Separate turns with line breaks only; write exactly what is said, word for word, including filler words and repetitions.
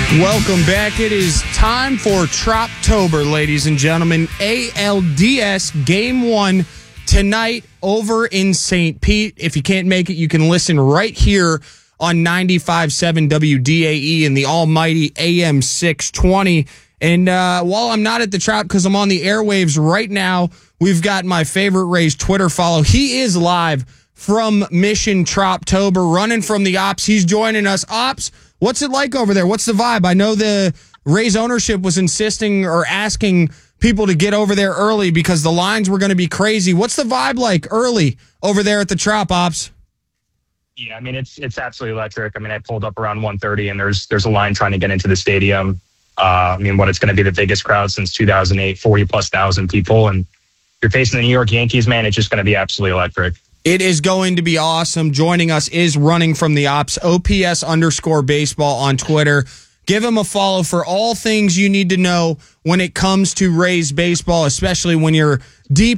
Welcome back. It is time for Troptober, ladies and gentlemen. A L D S Game one tonight over in Saint Pete. If you can't make it, you can listen right here on ninety-five point seven W D A E in the almighty A M six twenty. And uh, while I'm not at the Trop because I'm on the airwaves right now, we've got my favorite Rays Twitter follow. He is live from Mission Troptober, running from the Ops. He's joining us. Ops, what's it like over there? What's the vibe? I know the Rays ownership was insisting or asking people to get over there early because the lines were going to be crazy. What's the vibe like early over there at the Trop, Ops?
Yeah, I mean, it's it's absolutely electric. I mean, I pulled up around one thirty, and there's there's a line trying to get into the stadium. Uh, I mean, what it's going to be the biggest crowd since two thousand eight, forty plus thousand people. And you're facing the New York Yankees, man, it's just going to be absolutely electric.
It is going to be awesome. Joining us is running from the Ops, O P S underscore baseball on Twitter. Give him a follow for all things you need to know when it comes to Rays baseball, especially when you're deep